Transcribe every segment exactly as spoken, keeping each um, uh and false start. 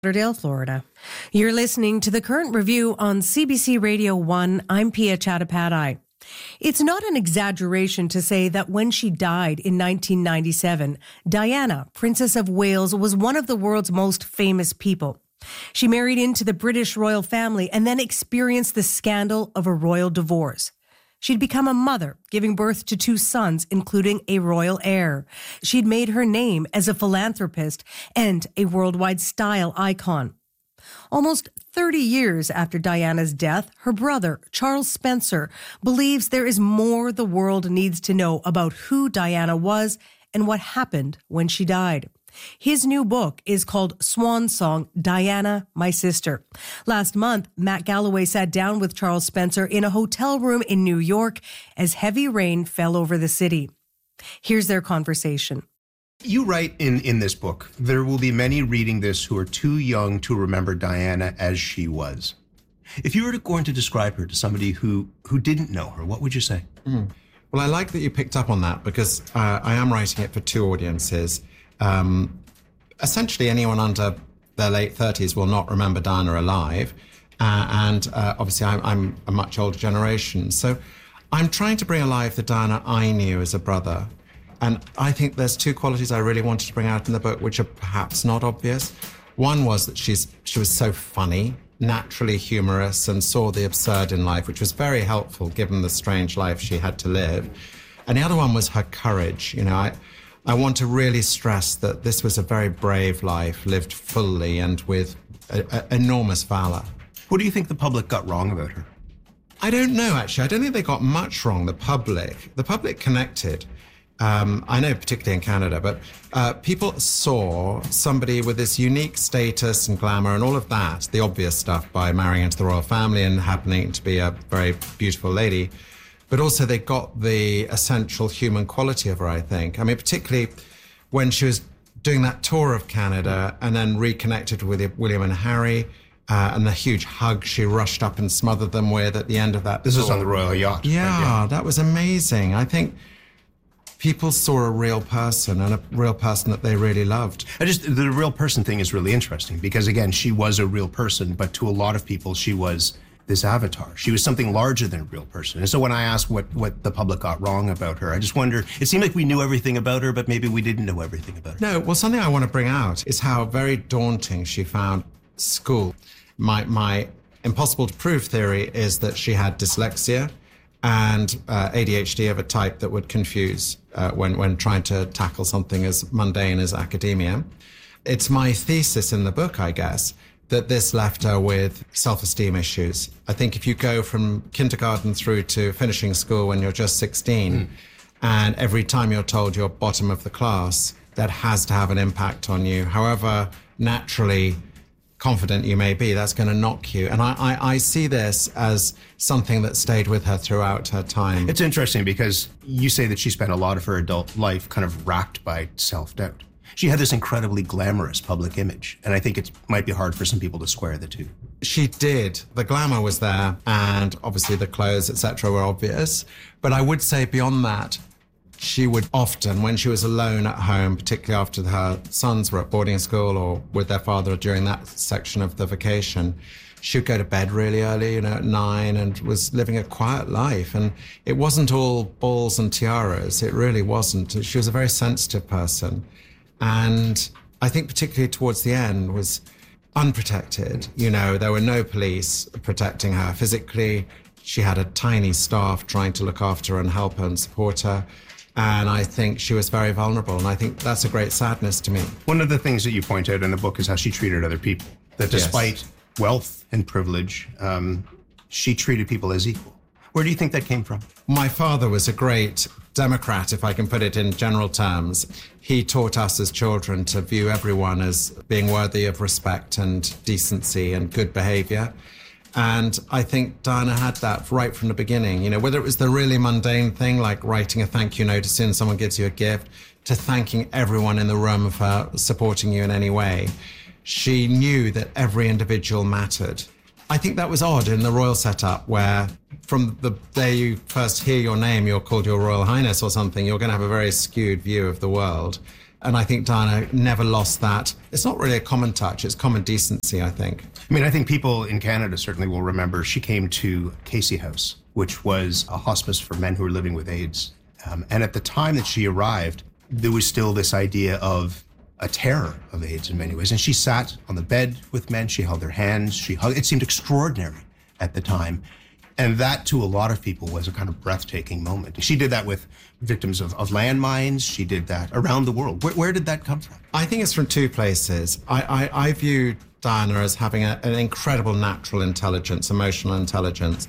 Lauderdale, Florida. You're listening to the Current Review on C B C Radio one. I'm Pia Chattopadhyay. It's not an exaggeration to say that when she died in nineteen ninety-seven, Diana, Princess of Wales, was one of the world's most famous people. She married into the British royal family and then experienced the scandal of a royal divorce. She'd become a mother, giving birth to two sons, including a royal heir. She'd made her name as a philanthropist and a worldwide style icon. Almost thirty years after Diana's death, her brother, Charles Spencer, believes there is more the world needs to know about who Diana was and what happened when she died. His new book is called Swan Song, Diana, My Sister. Last month, Matt Galloway sat down with Charles Spencer in a hotel room in New York as heavy rain fell over the city. Here's their conversation. You write in, in this book, there will be many reading this who are too young to remember Diana as she was. If you were going to describe her to somebody who, who didn't know her, what would you say? Mm. Well, I like that you picked up on that because uh, I am writing it for two audiences. Um, essentially, anyone under their late thirties will not remember Diana alive. Uh, and uh, obviously, I'm, I'm a much older generation. So I'm trying to bring alive the Diana I knew as a brother. And I think there's two qualities I really wanted to bring out in the book, which are perhaps not obvious. One was that she's she was so funny, naturally humorous, and saw the absurd in life, which was very helpful given the strange life she had to live. And the other one was her courage. You know, I... I want to really stress that this was a very brave life, lived fully and with a, a, enormous valor. What do you think the public got wrong about her? I don't know, actually. I don't think they got much wrong, the public. The public connected. Um, I know particularly in Canada, but uh, people saw somebody with this unique status and glamour and all of that, the obvious stuff by marrying into the royal family and happening to be a very beautiful lady. But also they got the essential human quality of her, I think. I mean, particularly when she was doing that tour of Canada and then reconnected with William and Harry uh, and the huge hug she rushed up and smothered them with at the end of that This tour. is on the Royal Yacht. Yeah, right? Yeah, that was amazing. I think people saw a real person and a real person that they really loved. I just, the real person thing is really interesting because, again, she was a real person, but to a lot of people, she was this avatar. She was something larger than a real person. And so when I asked what, what the public got wrong about her, I just wonder, it seemed like we knew everything about her, but maybe we didn't know everything about her. No, well, something I want to bring out is how very daunting she found school. My, my impossible to prove theory is that she had dyslexia and uh, A D H D of a type that would confuse uh, when, when trying to tackle something as mundane as academia. It's my thesis in the book, I guess, that this left her with self-esteem issues. I think if you go from kindergarten through to finishing school when you're just sixteen, mm. and every time you're told you're bottom of the class, that has to have an impact on you. However naturally confident you may be, that's going to knock you. And I, I, I see this as something that stayed with her throughout her time. It's interesting because you say that she spent a lot of her adult life kind of racked by self-doubt. She had this incredibly glamorous public image, and I think it might be hard for some people to square the two. She did. The glamour was there, and obviously the clothes, et cetera, were obvious. But I would say beyond that, she would often, when she was alone at home, particularly after her sons were at boarding school or with their father during that section of the vacation, she would go to bed really early, you know, at nine, and was living a quiet life. And it wasn't all balls and tiaras. It really wasn't. She was a very sensitive person. And I think particularly towards the end was unprotected. You know, there were no police protecting her physically. She had a tiny staff trying to look after her and help her and support her. And I think she was very vulnerable. And I think that's a great sadness to me. One of the things that you point out in the book is how she treated other people. That despite yes. wealth and privilege, um, she treated people as equal. Where do you think that came from? My father was a great Democrat, if I can put it in general terms. He taught us as children to view everyone as being worthy of respect and decency and good behavior. And I think Diana had that right from the beginning. You know, whether it was the really mundane thing, like writing a thank you note as soon as someone gives you a gift, to thanking everyone in the room for supporting you in any way. She knew that every individual mattered. I think that was odd in the royal setup where from the day you first hear your name, you're called Your Royal Highness or something, you're going to have a very skewed view of the world. And I think Diana never lost that. It's not really a common touch, it's common decency, I think. I mean, I think people in Canada certainly will remember she came to Casey House, which was a hospice for men who were living with AIDS. Um, and at the time that she arrived, there was still this idea of a terror of AIDS in many ways. And she sat on the bed with men, she held their hands, she hugged. It seemed extraordinary at the time. And that, to a lot of people, was a kind of breathtaking moment. She did that with victims of, of landmines. She did that around the world. Where, where did that come from? I think it's from two places. I, I, I view Diana as having a, an incredible natural intelligence, emotional intelligence.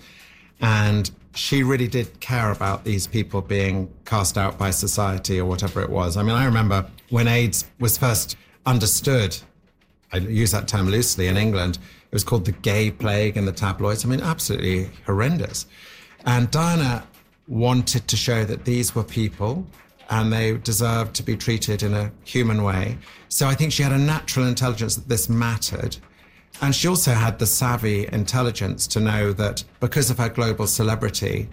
And she really did care about these people being cast out by society or whatever it was. I mean, I remember when AIDS was first understood, I use that term loosely, in England, it was called the gay plague in the tabloids. I mean, absolutely horrendous. And Diana wanted to show that these were people and they deserved to be treated in a human way. So I think she had a natural intelligence that this mattered. And she also had the savvy intelligence to know that because of her global celebrity,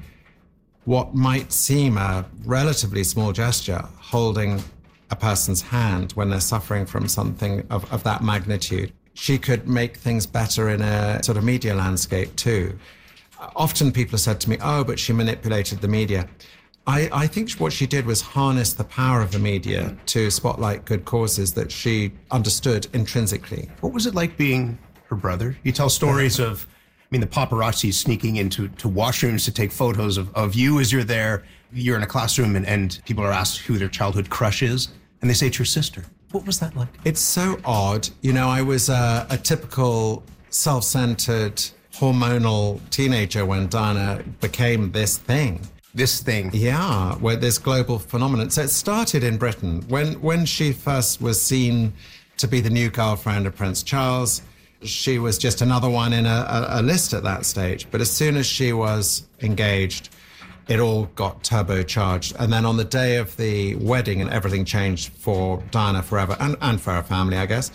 what might seem a relatively small gesture, holding a person's hand when they're suffering from something of, of that magnitude, she could make things better in a sort of media landscape too. Often people have said to me, oh, but she manipulated the media. I, I think what she did was harness the power of the media to spotlight good causes that she understood intrinsically. What was it like being her brother? You tell stories of, I mean, the paparazzi sneaking into to washrooms to take photos of, of you as you're there. You're in a classroom and, and people are asked who their childhood crush is, and they say it's your sister. What was that like? It's so odd. You know, I was a, a typical self-centered, hormonal teenager when Diana became this thing. This thing. Yeah, where this global phenomenon. So it started in Britain. When, when she first was seen to be the new girlfriend of Prince Charles, she was just another one in a, a, a list at that stage. But as soon as she was engaged, it all got turbocharged. And then on the day of the wedding, and everything changed for Diana forever, and, and for her family, I guess.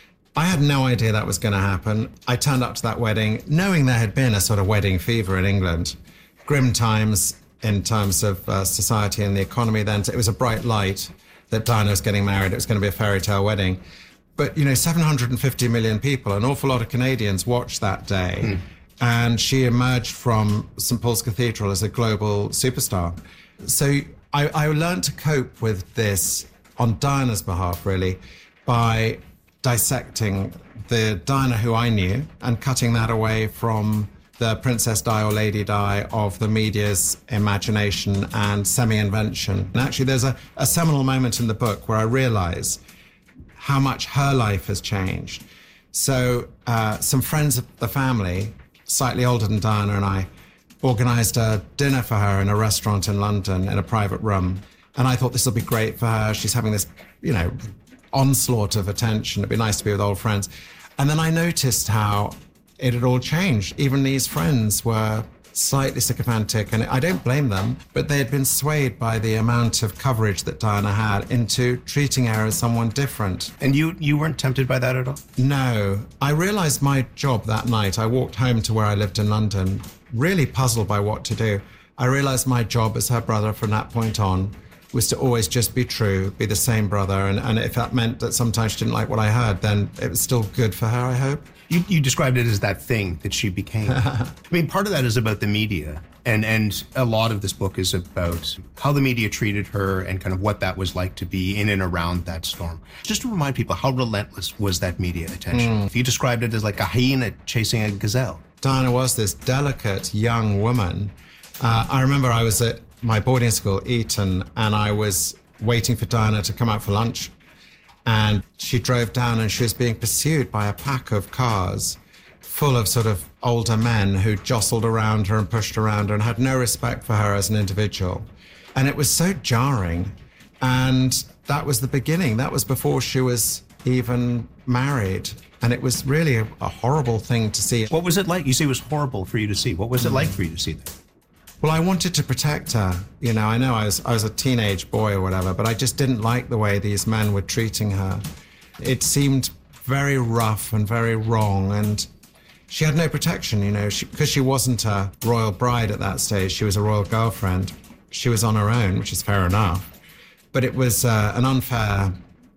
I had no idea that was going to happen. I turned up to that wedding knowing there had been a sort of wedding fever in England. Grim times in terms of uh, society and the economy then. It was a bright light that Diana was getting married. It was going to be a fairy tale wedding. But, you know, seven hundred fifty million people, an awful lot of Canadians watched that day. Mm. And she emerged from Saint Paul's Cathedral as a global superstar. So I, I learned to cope with this on Diana's behalf, really, by dissecting the Diana who I knew and cutting that away from the Princess Di or Lady Di of the media's imagination and semi-invention. And actually, there's a, a seminal moment in the book where I realize how much her life has changed. So uh, some friends of the family, slightly older than Diana and I, organised a dinner for her in a restaurant in London in a private room. And I thought this will be great for her. She's having this, you know, onslaught of attention. It'd be nice to be with old friends. And then I noticed how it had all changed. Even these friends were slightly sycophantic, and I don't blame them, but they had been swayed by the amount of coverage that Diana had into treating her as someone different. And you, you weren't tempted by that at all? No. I realised my job that night. I walked home to where I lived in London, really puzzled by what to do. I realised my job as her brother from that point on was to always just be true, be the same brother, and, and if that meant that sometimes she didn't like what I heard, then it was still good for her, I hope. You, you described it as that thing that she became. I mean, part of that is about the media, and, and a lot of this book is about how the media treated her and kind of what that was like to be in and around that storm. Just to remind people, how relentless was that media attention? Mm. You described it as like a hyena chasing a gazelle. Diana was this delicate young woman. Uh, I remember I was at my boarding school, Eton, and I was waiting for Diana to come out for lunch. And she drove down and she was being pursued by a pack of cars full of sort of older men who jostled around her and pushed around her and had no respect for her as an individual. And it was so jarring. And that was the beginning. That was before she was even married. And it was really a, a horrible thing to see. What was it like? You say it was horrible for you to see. What was it like for you to see that? Well, I wanted to protect her. You know, I know I was I was a teenage boy or whatever, but I just didn't like the way these men were treating her. It seemed very rough and very wrong, and she had no protection, you know, she, because she wasn't a royal bride at that stage. She was a royal girlfriend. She was on her own, which is fair enough. But it was uh, an unfair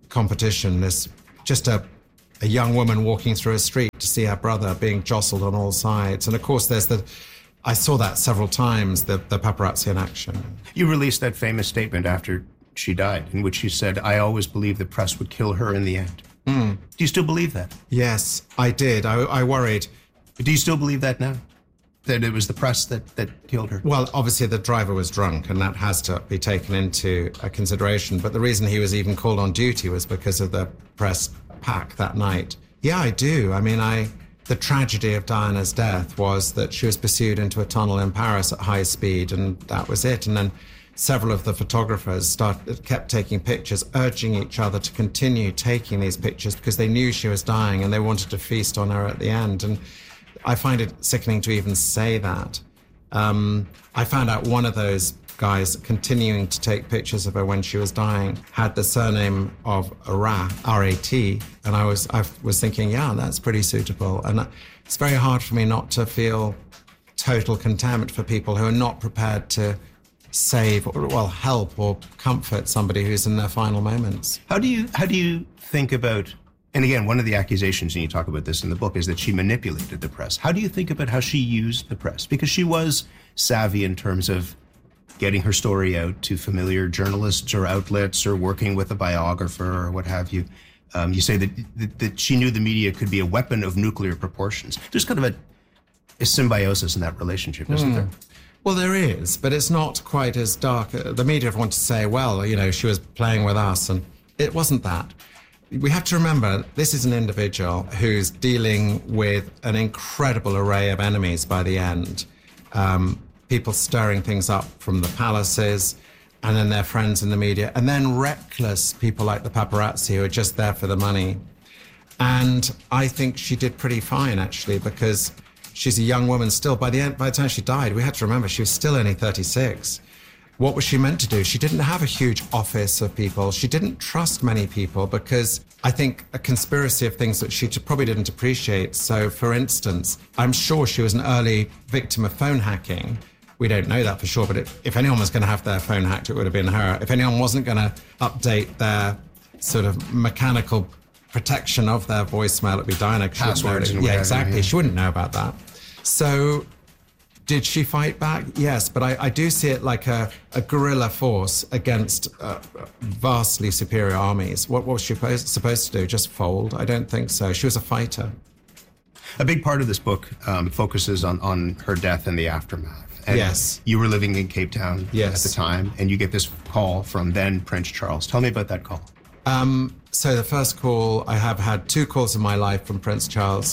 competition, this just a, a young woman walking through a street to see her brother being jostled on all sides. And of course, there's the, I saw that several times, the, the paparazzi in action. You released that famous statement after she died, in which you said, "I always believed the press would kill her in the end." Mm. Do you still believe that? Yes, I did. I, I worried. Do you still believe that now? That it was the press that, that killed her? Well, obviously the driver was drunk, and that has to be taken into a consideration. But the reason he was even called on duty was because of the press pack that night. Yeah, I do. I mean, I the tragedy of Diana's death was that she was pursued into a tunnel in Paris at high speed, and that was it. And then several of the photographers started, kept taking pictures, urging each other to continue taking these pictures because they knew she was dying and they wanted to feast on her at the end. And I find it sickening to even say that. Um, I found out one of those guys continuing to take pictures of her when she was dying had the surname of Rat, R A T, and I was I was thinking, yeah, that's pretty suitable. And it's very hard for me not to feel total contempt for people who are not prepared to save or, well, help or comfort somebody who's in their final moments. How do you how do you think about? And again, one of the accusations, and you talk about this in the book, is that she manipulated the press. How do you think about how she used the press? Because she was savvy in terms of getting her story out to familiar journalists or outlets or working with a biographer or what have you. Um, you say that, that that she knew the media could be a weapon of nuclear proportions. There's kind of a, a symbiosis in that relationship, isn't mm. there? Well, there is, but it's not quite as dark. The media want to say, well, you know, she was playing with us, and it wasn't that. We have to remember, this is an individual who's dealing with an incredible array of enemies by the end. Um, people stirring things up from the palaces, and then their friends in the media, and then reckless people like the paparazzi who are just there for the money. And I think she did pretty fine, actually, because she's a young woman still. By the end, by the time she died, we had to remember she was still only thirty-six. What was she meant to do? She didn't have a huge office of people. She didn't trust many people because I think a conspiracy of things that she probably didn't appreciate. So, for instance, I'm sure she was an early victim of phone hacking. We don't know that for sure, but it, if anyone was going to have their phone hacked, it would have been her. If anyone wasn't going to update their sort of mechanical protection of their voicemail, it'd be Diana. Passwords and yeah, whatever, exactly. Yeah. She wouldn't know about that. So, did she fight back? Yes, but I, I do see it like a, a guerrilla force against uh, vastly superior armies. What, what was she supposed, supposed to do? Just fold? I don't think so. She was a fighter. A big part of this book um, focuses on, on her death and the aftermath. And yes. You were living in Cape Town yes. at the time, and you get this call from then Prince Charles. Tell me about that call. Um, so the first call, I have had two calls in my life from Prince Charles,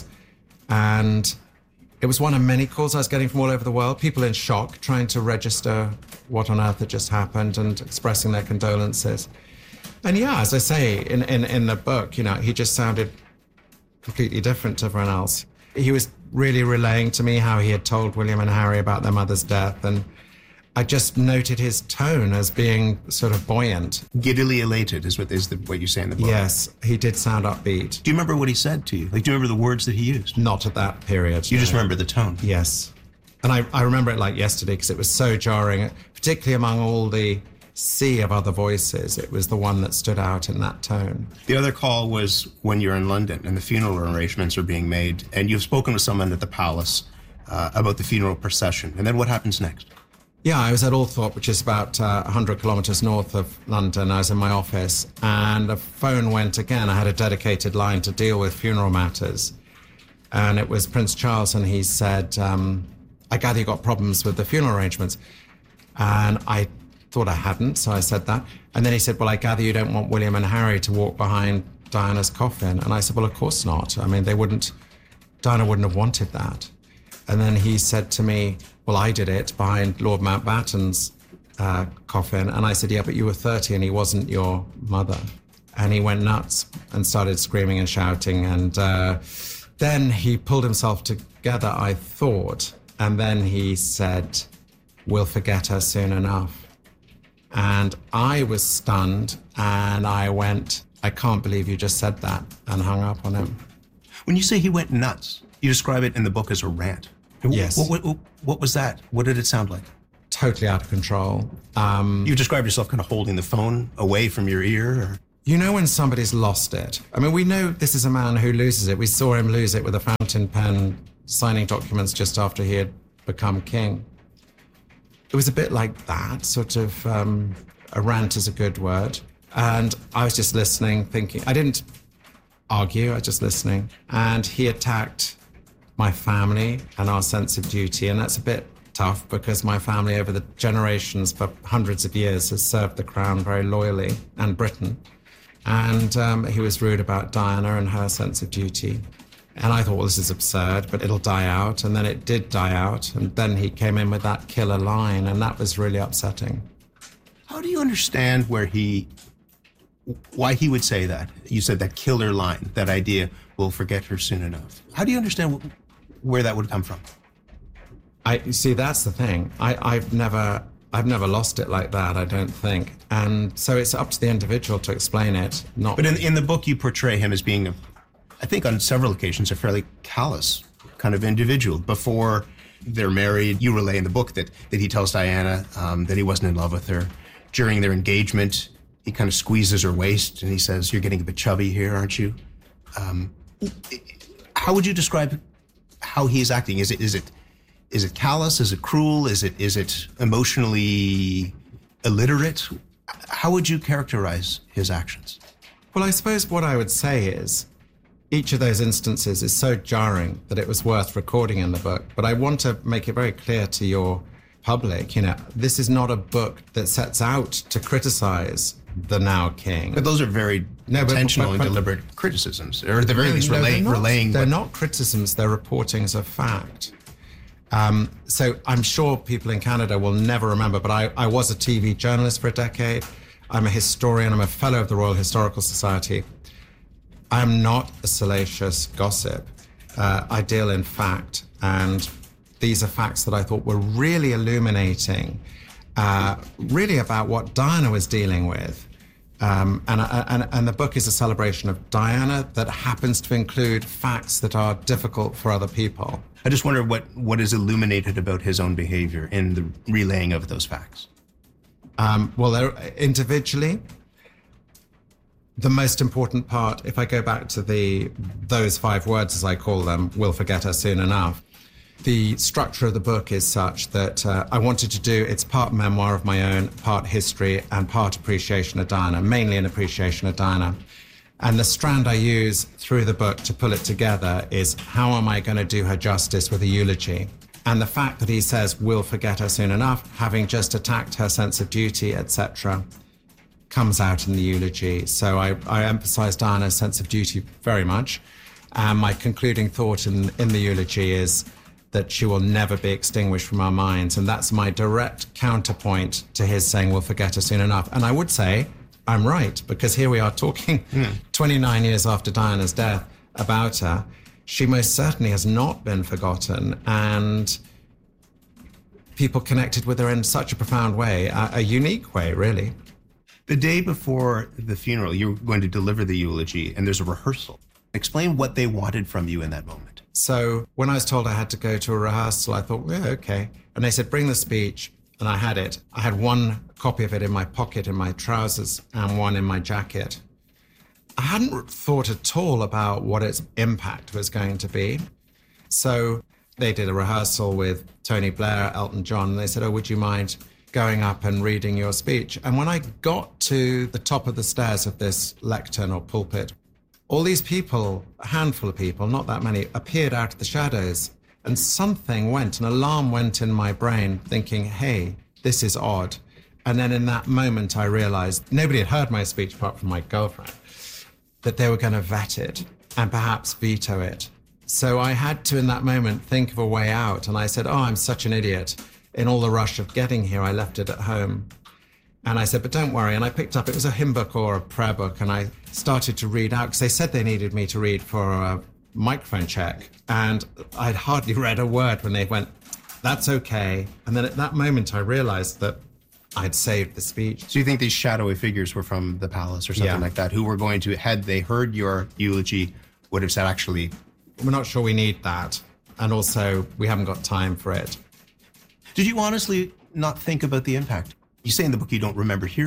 and it was one of many calls I was getting from all over the world, people in shock, trying to register what on earth had just happened and expressing their condolences. And yeah, as I say in, in, in the book, you know, he just sounded completely different to everyone else. He was really relaying to me how he had told William and Harry about their mother's death, and I just noted his tone as being sort of buoyant. Giddily elated is what is the, what you say in the book. Yes, he did sound upbeat. Do you remember what he said to you? Like, do you remember the words that he used? Not at that period. You no. just remember the tone? Yes. And I, I remember it like yesterday because it was so jarring, particularly among all the sea of other voices. It was the one that stood out in that tone. The other call was when you're in London and the funeral arrangements are being made, and you've spoken with someone at the palace uh, about the funeral procession. And then what happens next? Yeah, I was at Althorpe, which is about uh, one hundred kilometres north of London. I was in my office, and a phone went again. I had a dedicated line to deal with funeral matters. And it was Prince Charles, and he said, um, I gather you got problems with the funeral arrangements. And I thought I hadn't, so I said that. And then he said, well, I gather you don't want William and Harry to walk behind Diana's coffin. And I said, well, of course not. I mean, they wouldn't, Diana wouldn't have wanted that. And then he said to me, well, I did it behind Lord Mountbatten's uh, coffin. And I said, yeah, but you were thirty and he wasn't your mother. And he went nuts and started screaming and shouting. And uh, then he pulled himself together, I thought. And then he said, we'll forget her soon enough. And I was stunned. And I went, I can't believe you just said that, and hung up on him. When you say he went nuts, you describe it in the book as a rant. Yes. What, what, what was that? What did it sound like? Totally out of control. Um, you described yourself kind of holding the phone away from your ear? Or? You know when somebody's lost it. I mean, we know this is a man who loses it. We saw him lose it with a fountain pen signing documents just after he had become king. It was a bit like that, sort of, um, a rant is a good word. And I was just listening, thinking, I didn't argue, I was just listening. And he attacked my family and our sense of duty. And that's a bit tough because my family over the generations for hundreds of years has served the crown very loyally, and Britain. And um, he was rude about Diana and her sense of duty. And I thought, well, this is absurd, but it'll die out. And then it did die out. And then he came in with that killer line, and that was really upsetting. How do you understand where he, why he would say that? You said that killer line, that idea, we'll forget her soon enough. How do you understand where that would come from? I you see, that's the thing. I, I've never, I've never lost it like that, I don't think. And so it's up to the individual to explain it. Not. But in, in the book, you portray him as being, a, I think on several occasions, a fairly callous kind of individual. Before they're married, you relay in the book that, that he tells Diana um, that he wasn't in love with her. During their engagement, he kind of squeezes her waist and he says, you're getting a bit chubby here, aren't you? Um, how would you describe how he is acting? Is it, is it, is it callous? Is it cruel? Is it, is it emotionally illiterate? How would you characterize his actions? Well, I suppose what I would say is each of those instances is so jarring that it was worth recording in the book. But I want to make it very clear to your public, you know, this is not a book that sets out to criticize the now king. But those are very no, but, intentional but, but, and deliberate criticisms, or at the very no, least no, relay, they're not, relaying. They're what... not criticisms, they're reportings of fact. Um, so I'm sure people in Canada will never remember, but I, I was a T V journalist for a decade. I'm a historian, I'm a fellow of the Royal Historical Society. I'm not a salacious gossip. Uh, I deal in fact, and these are facts that I thought were really illuminating, uh, really about what Diana was dealing with. Um, and, and, and the book is a celebration of Diana that happens to include facts that are difficult for other people. I just wonder what, what is illuminated about his own behavior in the relaying of those facts. Um, well, individually, the most important part, if I go back to the those five words, as I call them, we'll forget her soon enough. The structure of the book is such that uh, I wanted to do, it's part memoir of my own, part history, and part appreciation of Diana, mainly an appreciation of Diana. And the strand I use through the book to pull it together is how am I going to do her justice with a eulogy? And the fact that he says, we'll forget her soon enough, having just attacked her sense of duty, et cetera, comes out in the eulogy. So I, I emphasize Diana's sense of duty very much. And my concluding thought in, in the eulogy is that she will never be extinguished from our minds. And that's my direct counterpoint to his saying, we'll forget her soon enough. And I would say, I'm right, because here we are talking mm. twenty-nine years after Diana's death about her. She most certainly has not been forgotten, and people connected with her in such a profound way, a, a unique way, really. The day before the funeral, you're going to deliver the eulogy, and there's a rehearsal. Explain what they wanted from you in that moment. So when I was told I had to go to a rehearsal, I thought, yeah, okay. And they said, bring the speech. And I had it. I had one copy of it in my pocket in my trousers and one in my jacket. I hadn't thought at all about what its impact was going to be. So they did a rehearsal with Tony Blair, Elton John, and they said, oh, would you mind going up and reading your speech? And when I got to the top of the stairs of this lectern or pulpit, all these people, a handful of people, not that many, appeared out of the shadows. And something went, an alarm went in my brain, thinking, hey, this is odd. And then in that moment, I realized nobody had heard my speech apart from my girlfriend, that they were going to vet it and perhaps veto it. So I had to, in that moment, think of a way out. And I said, oh, I'm such an idiot. In all the rush of getting here, I left it at home. And I said, but don't worry. And I picked up, it was a hymn book or a prayer book, and I started to read out, because they said they needed me to read for a microphone check. And I'd hardly read a word when they went, that's okay. And then at that moment, I realized that I'd saved the speech. So you think these shadowy figures were from the palace or something Yeah. like that, who were going to, had they heard your eulogy, would have said, actually... We're not sure we need that. And also, we haven't got time for it. Did you honestly not think about the impact? You say in the book you don't remember hearing it.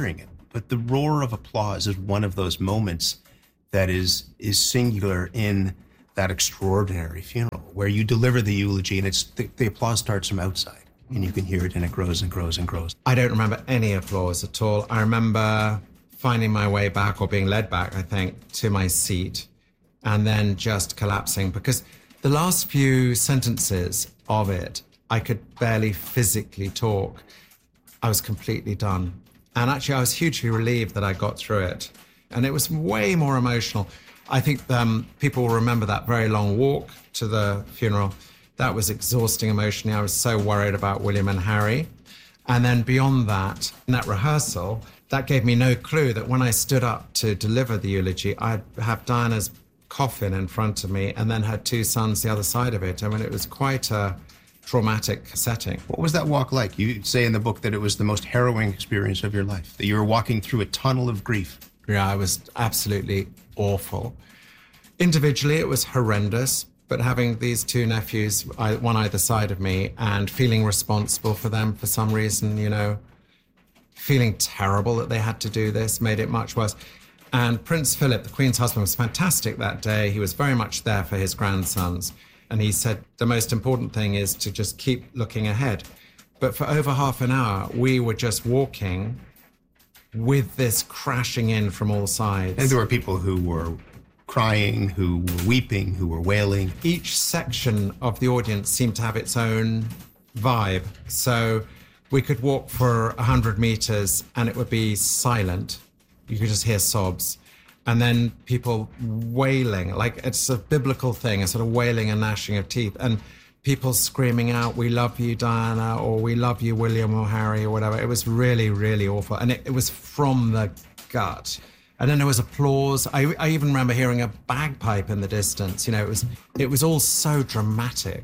but the roar of applause is one of those moments that is is singular in that extraordinary funeral, where you deliver the eulogy and it's the, the applause starts from outside and you can hear it and it grows and grows and grows. I don't remember any applause at all. I remember finding my way back, or being led back, I think, to my seat, and then just collapsing, because the last few sentences of it, I could barely physically talk. I was completely done. And actually, I was hugely relieved that I got through it. And it was way more emotional. I think um, people will remember that very long walk to the funeral. That was exhausting emotionally. I was so worried about William and Harry. And then beyond that, in that rehearsal, that gave me no clue that when I stood up to deliver the eulogy, I'd have Diana's coffin in front of me and then her two sons the other side of it. I mean, it was quite a traumatic setting. What was that walk like? You say in the book that it was the most harrowing experience of your life, that you were walking through a tunnel of grief. Yeah, it was absolutely awful. Individually, it was horrendous, but having these two nephews, one either side of me, and feeling responsible for them for some reason, you know, feeling terrible that they had to do this made it much worse. And Prince Philip, the Queen's husband, was fantastic that day. He was very much there for his grandsons. And he said the most important thing is to just keep looking ahead. But for over half an hour, we were just walking with this crashing in from all sides. And there were people who were crying, who were weeping, who were wailing. Each section of the audience seemed to have its own vibe. So we could walk for one hundred meters and it would be silent. You could just hear sobs. And then people wailing, like it's a biblical thing, a sort of wailing and gnashing of teeth. And people screaming out, "We love you, Diana," or "We love you, William," or Harry, or whatever. It was really, really awful. And it, it was from the gut. And then there was applause. I, I even remember hearing a bagpipe in the distance. You know, it was it was all so dramatic.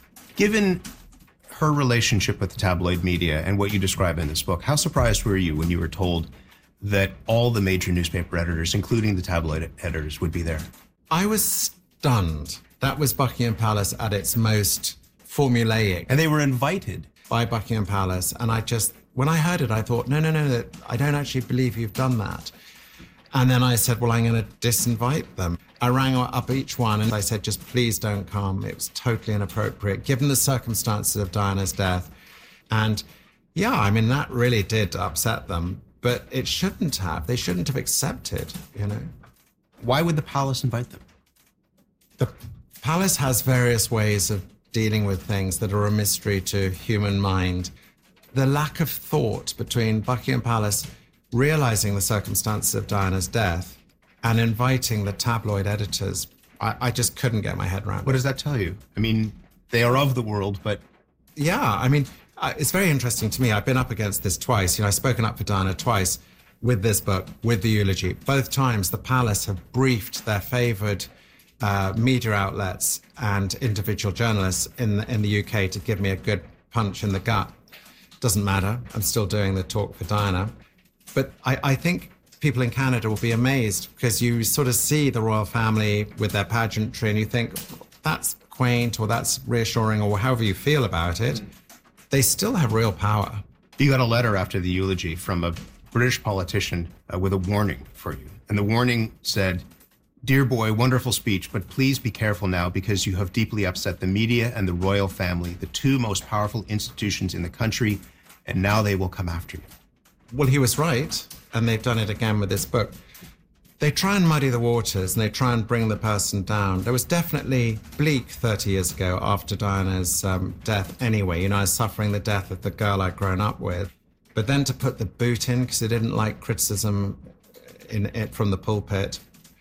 Given her relationship with the tabloid media and what you describe in this book, how surprised were you when you were told that all the major newspaper editors, including the tabloid editors, would be there? I was stunned. That was Buckingham Palace at its most formulaic. And they were invited. By Buckingham Palace. And I just, when I heard it, I thought, no, no, no, I don't actually believe you've done that. And then I said, well, I'm going to disinvite them. I rang up each one and I said, just please don't come. It was totally inappropriate, given the circumstances of Diana's death. And yeah, I mean, that really did upset them. But it shouldn't have. They shouldn't have accepted, you know. Why would the palace invite them? The palace has various ways of dealing with things that are a mystery to human mind. The lack of thought between Buckingham Palace realizing the circumstances of Diana's death and inviting the tabloid editors, I, I just couldn't get my head around. What does that tell you? I mean, they are of the world, but... Yeah, I mean... It's very interesting to me. I've been up against this twice. You know, I've spoken up for Diana twice with this book, with the eulogy. Both times the palace have briefed their favoured uh, media outlets and individual journalists in the, in the U K to give me a good punch in the gut. Doesn't matter. I'm still doing the talk for Diana. But I, I think people in Canada will be amazed because you sort of see the royal family with their pageantry and you think, that's quaint or that's reassuring or however you feel about it. Mm. They still have real power. You got a letter after the eulogy from a British politician uh, with a warning for you. And the warning said, "Dear boy, wonderful speech, but please be careful now because you have deeply upset the media and the royal family, the two most powerful institutions in the country, and now they will come after you." Well, he was right, and they've done it again with this book. They try and muddy the waters and they try and bring the person down. There was definitely bleak thirty years ago after Diana's um, death anyway. You know, I was suffering the death of the girl I'd grown up with. But then to put the boot in because they didn't like criticism in it from the pulpit,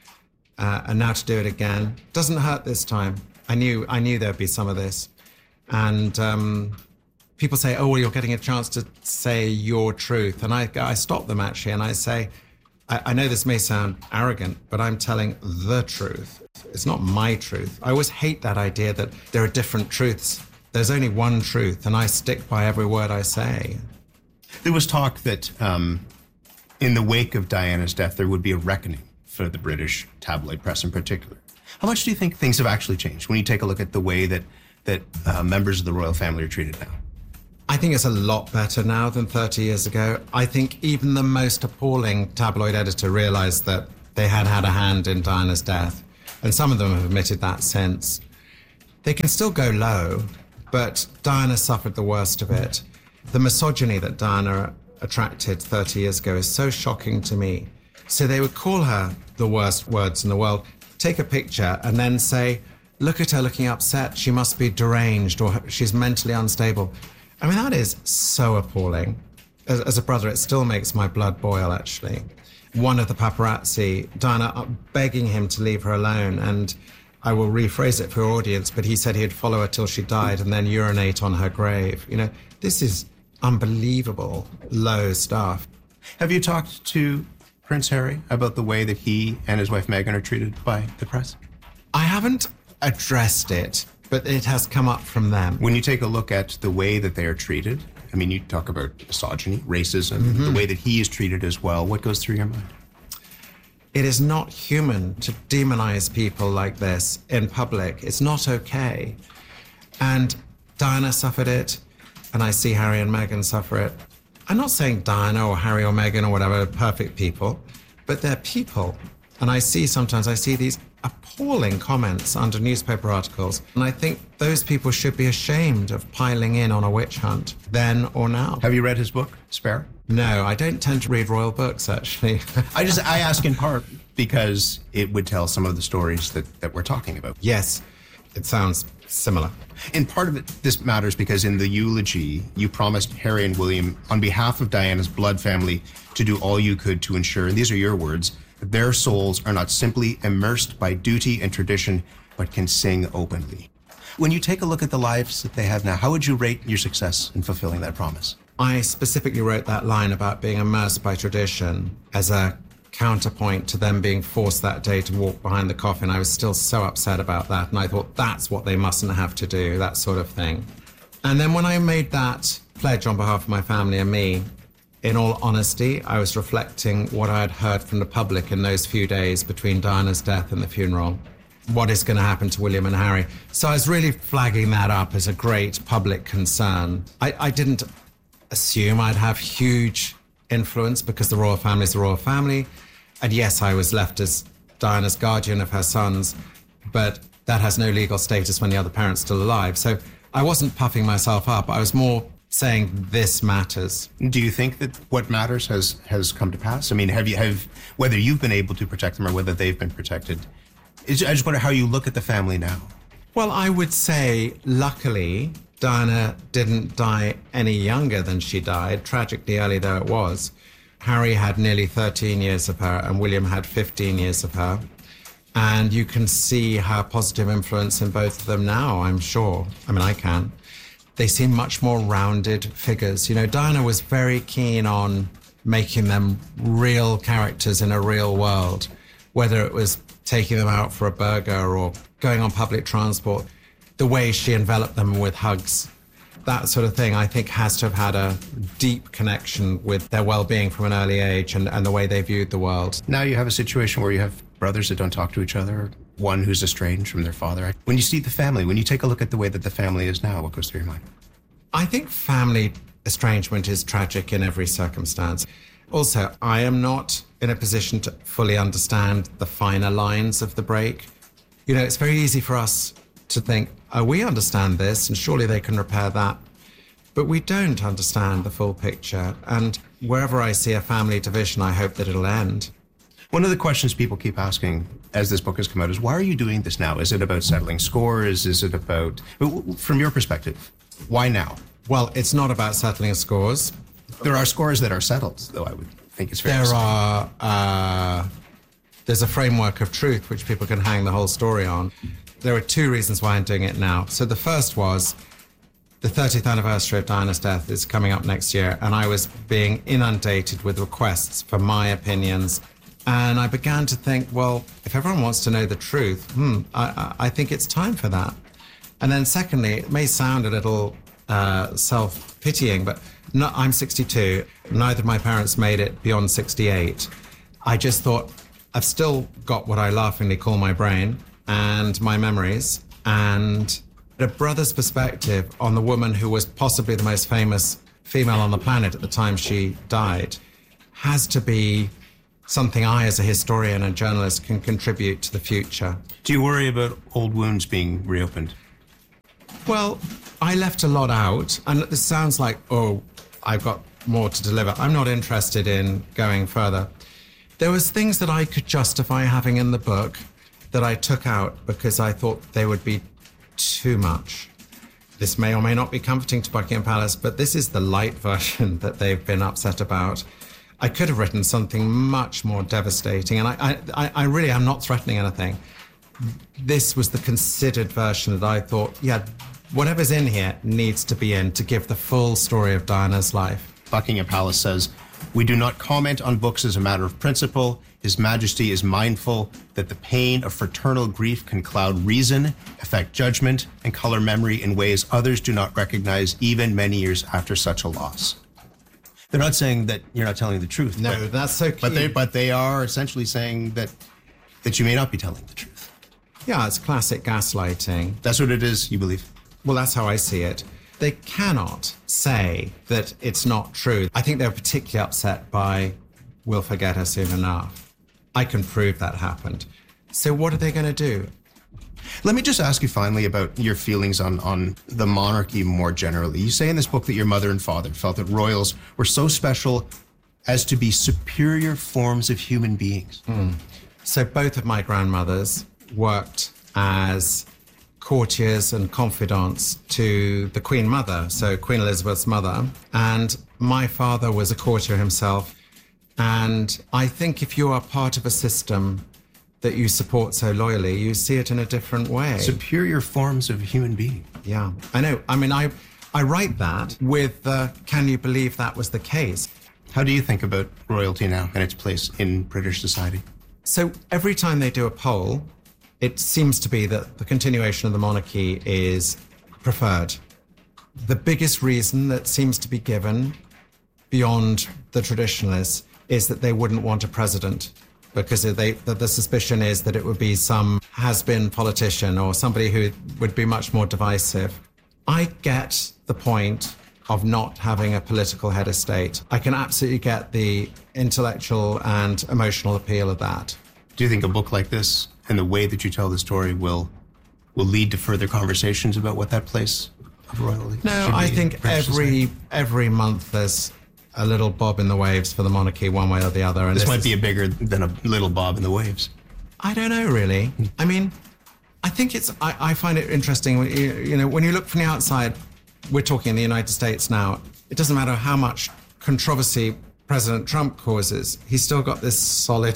uh, and now to do it again, doesn't hurt this time. I knew I knew there'd be some of this. And um, people say, oh, well, you're getting a chance to say your truth. And I, I stop them actually and I say, I know this may sound arrogant, but I'm telling the truth. It's not my truth. I always hate that idea that there are different truths. There's only one truth, and I stick by every word I say. There was talk that um, in the wake of Diana's death, there would be a reckoning for the British tabloid press in particular. How much do you think things have actually changed when you take a look at the way that, that uh, members of the royal family are treated now? I think it's a lot better now than thirty years ago. I think even the most appalling tabloid editor realised that they had had a hand in Diana's death. And some of them have admitted that since. They can still go low, but Diana suffered the worst of it. The misogyny that Diana attracted thirty years ago is so shocking to me. So they would call her the worst words in the world, take a picture and then say, look at her looking upset, she must be deranged or she's mentally unstable. I mean, that is so appalling. As, as a brother, it still makes my blood boil, actually. One of the paparazzi, Diana begging him to leave her alone, and I will rephrase it for your audience, but he said he'd follow her till she died and then urinate on her grave. You know, this is unbelievable low stuff. Have you talked to Prince Harry about the way that he and his wife Meghan are treated by the press? I haven't addressed it, but it has come up from them. When you take a look at the way that they are treated, I mean, you talk about misogyny, racism, mm-hmm. the way that he is treated as well, what goes through your mind? It is not human to demonize people like this in public. It's not okay. And Diana suffered it, and I see Harry and Meghan suffer it. I'm not saying Diana or Harry or Meghan or whatever are perfect people, but they're people. And I see sometimes, I see these appalling comments under newspaper articles. And I think those people should be ashamed of piling in on a witch hunt, then or now. Have you read his book, Spare? No, I don't tend to read royal books, actually. I just, I ask in part because it would tell some of the stories that, that we're talking about. Yes, it sounds similar. And part of it, this matters because in the eulogy, you promised Harry and William, on behalf of Diana's blood family, to do all you could to ensure, and these are your words, that their souls are not simply immersed by duty and tradition, but can sing openly. When you take a look at the lives that they have now, how would you rate your success in fulfilling that promise? I specifically wrote that line about being immersed by tradition as a counterpoint to them being forced that day to walk behind the coffin. I was still so upset about that, and I thought that's what they mustn't have to do, that sort of thing. And then when I made that pledge on behalf of my family and me, in all honesty, I was reflecting what I had heard from the public in those few days between Diana's death and the funeral. What is going to happen to William and Harry? So I was really flagging that up as a great public concern. I, I didn't assume I'd have huge influence because the royal family is the royal family. And yes, I was left as Diana's guardian of her sons, but that has no legal status when the other parent's still alive. So I wasn't puffing myself up. I was more saying this matters. Do you think that what matters has has come to pass? I mean, have you have whether you've been able to protect them or whether they've been protected? I just wonder how you look at the family now. Well, I would say, luckily, Diana didn't die any younger than she died, tragically early though it was. Harry had nearly thirteen years of her and William had fifteen years of her. And you can see her positive influence in both of them now, I'm sure. I mean, I can. They seem much more rounded figures. You know, Diana was very keen on making them real characters in a real world, whether it was taking them out for a burger or going on public transport. The way she enveloped them with hugs, that sort of thing, I think has to have had a deep connection with their well-being from an early age and, and the way they viewed the world. Now you have a situation where you have brothers that don't talk to each other, one who's estranged from their father. When you see the family, when you take a look at the way that the family is now, what goes through your mind? I think family estrangement is tragic in every circumstance. Also, I am not in a position to fully understand the finer lines of the break. You know, it's very easy for us to think, oh, we understand this and surely they can repair that. But we don't understand the full picture. And wherever I see a family division, I hope that it'll end. One of the questions people keep asking as this book has come out is, why are you doing this now? Is it about settling scores? Is it about, from your perspective, why now? Well, it's not about settling scores. There are scores that are settled, though, I would think it's fair there to say. There are, uh, there's a framework of truth which people can hang the whole story on. There are two reasons why I'm doing it now. So the first was the thirtieth anniversary of Diana's death is coming up next year, and I was being inundated with requests for my opinions. And I began to think, well, if everyone wants to know the truth, hmm, I, I think it's time for that. And then secondly, it may sound a little uh, self-pitying, but no, I'm sixty-two. Neither of my parents made it beyond sixty-eight. I just thought, I've still got what I laughingly call my brain and my memories, and a brother's perspective on the woman who was possibly the most famous female on the planet at the time she died has to be something I, as a historian and journalist, can contribute to the future. Do you worry about old wounds being reopened? Well, I left a lot out, and this sounds like, oh, I've got more to deliver. I'm not interested in going further. There was things that I could justify having in the book that I took out because I thought they would be too much. This may or may not be comforting to Buckingham Palace, but this is the light version that they've been upset about. I could have written something much more devastating, and I, I, I really am not threatening anything. This was the considered version that I thought, yeah, whatever's in here needs to be in to give the full story of Diana's life. Buckingham Palace says, "We do not comment on books as a matter of principle. His Majesty is mindful that the pain of fraternal grief can cloud reason, affect judgment, and color memory in ways others do not recognize even many years after such a loss." They're not saying that you're not telling the truth. No, but, that's so key. But they, but they are essentially saying that that you may not be telling the truth. Yeah, it's classic gaslighting. That's what it is, you believe? Well, that's how I see it. They cannot say that it's not true. I think they're particularly upset by "we'll forget her soon enough." I can prove that happened. So what are they going to do? Let me just ask you finally about your feelings on, on the monarchy more generally. You say in this book that your mother and father felt that royals were so special as to be superior forms of human beings. Mm. So both of my grandmothers worked as courtiers and confidants to the Queen Mother, so Queen Elizabeth's mother. And my father was a courtier himself. And I think if you are part of a system that you support so loyally, you see it in a different way. Superior forms of human being. Yeah, I know. I mean, I I write that with, uh, can you believe that was the case? How do you think about royalty now and its place in British society? So every time they do a poll, it seems to be that the continuation of the monarchy is preferred. The biggest reason that seems to be given beyond the traditionalists is that they wouldn't want a president, because they, the, the suspicion is that it would be some has-been politician or somebody who would be much more divisive. I get the point of not having a political head of state. I can absolutely get the intellectual and emotional appeal of that. Do you think a book like this and the way that you tell the story will will lead to further conversations about what that place of royalty No, should I be think in British every society? every month there's a little bob in the waves for the monarchy, one way or the other. And This, this might is, be a bigger than a little bob in the waves. I don't know, really. I mean, I think it's, I, I find it interesting, when you, you know, when you look from the outside, we're talking in the United States now, it doesn't matter how much controversy President Trump causes, he's still got this solid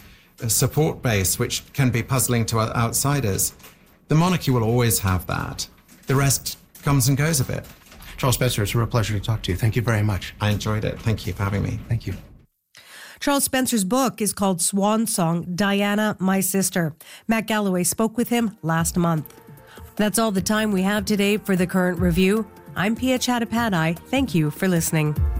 support base, which can be puzzling to outsiders. The monarchy will always have that. The rest comes and goes a bit. Charles Spencer, it's a real pleasure to talk to you. Thank you very much. I enjoyed it. Thank you for having me. Thank you. Charles Spencer's book is called Swan Song, Diana, My Sister. Matt Galloway spoke with him last month. That's all the time we have today for The Current Review. I'm Pia Chattopadhyay. Thank you for listening.